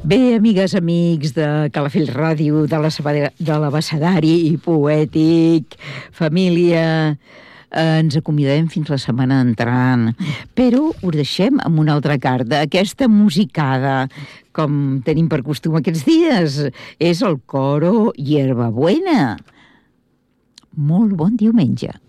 Bé, amigues, amics de Calafell Ràdio, de l'Abecedari Poètic, família, ens acomiadem fins la setmana entrant, però us deixem amb una altra carta, aquesta musicada, com tenim per costum aquests dies, és el coro Hierbabuena. Molt bon diumenge.